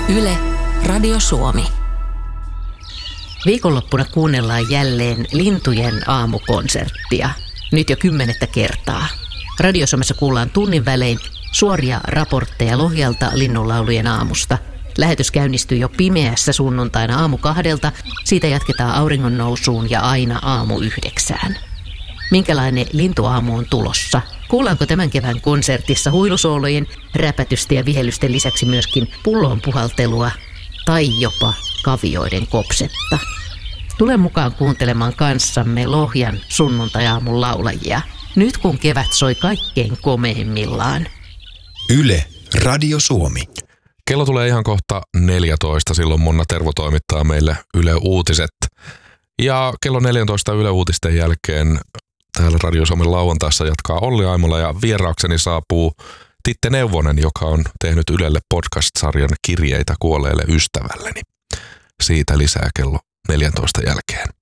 Yle, Radio Suomi. Viikonloppuna kuunnellaan jälleen lintujen aamukonserttia. Nyt jo 10. kertaa. Radiosomessa kuullaan tunnin välein suoria raportteja Lohjalta linnunlaulujen aamusta. Lähetys käynnistyy jo pimeässä sunnuntaina aamu 2. Siitä jatketaan auringon nousuun ja aina aamu 9. Minkälainen lintuaamu on tulossa? Kuullaanko tämän kevään konsertissa huilusoolojen, räpätysten ja vihelysten lisäksi myöskin pullon puhaltelua tai jopa kavioiden kopsetta? Tule mukaan kuuntelemaan kanssamme Lohjan sunnuntajaamun laulajia, nyt kun kevät soi kaikkein komeimmillaan. Yle, Radio Suomi. Kello tulee ihan kohta 14, silloin Monna Tervo toimittaa meille Yle Uutiset. Ja kello 14 Yle Uutisten jälkeen täällä Radio Suomen lauantaissa jatkaa Olli Aimola ja vieraakseni saapuu Titte Neuvonen, joka on tehnyt Ylelle podcast-sarjan Kirjeitä kuolleelle ystävälleni. Siitä lisää kello 14 jälkeen.